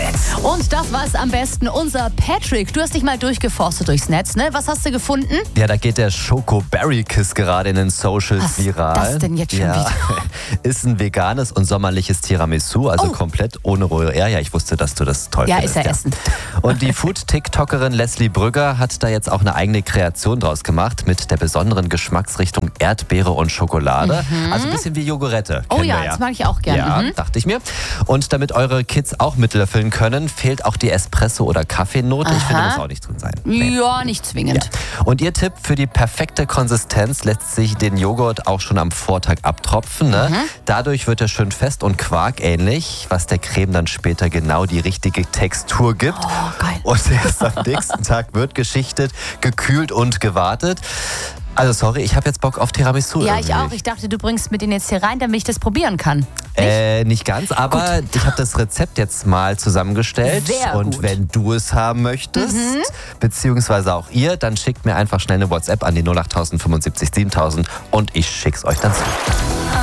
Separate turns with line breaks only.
Netz.
Und das war es am besten. Unser Patrick, du hast dich mal durchgeforstet durchs Netz, ne? Was hast du gefunden?
Ja, da geht der Schoko-Berry-Kiss gerade in den Socials
Was
viral.
das denn jetzt schon wieder?
Ist ein veganes und sommerliches Tiramisu, also komplett ohne Royal Air. Ja, ich wusste, dass du das toll findest.
Ja, ist ja Essen.
Und die Food-TikTokerin Leslie Brügger hat da jetzt auch eine eigene Kreation draus gemacht mit der besonderen Geschmacksrichtung Erdbeere und Schokolade. Also ein bisschen wie Jogurette.
Oh
Kennen
ja,
wir
das mag ich auch gerne.
Ja, dachte ich mir. Und damit eure Kids auch mitlöffeln können, fehlt auch die Espresso- oder Kaffeenote. Ich finde, muss auch nicht drin sein.
Ja, nicht zwingend.
Ja. Und ihr Tipp für die perfekte Konsistenz: lässt sich den Joghurt auch schon am Vortag abtropfen. Ne? Dadurch wird er schön fest und quarkähnlich, was der Creme dann später genau die richtige Textur gibt.
Oh, geil.
Und erst am nächsten Tag wird geschichtet, gekühlt und gewartet. Also sorry, ich habe jetzt Bock auf Tiramisu.
Ja,
irgendwie.
ich auch. Ich dachte, du bringst mir den jetzt hier rein, damit ich das probieren kann.
Nicht ganz, aber ich habe das Rezept jetzt mal zusammengestellt.
Sehr
und
gut.
wenn du es haben möchtest, beziehungsweise auch ihr, dann schickt mir einfach schnell eine WhatsApp an die 08075 7000 und ich schick's euch dann zu.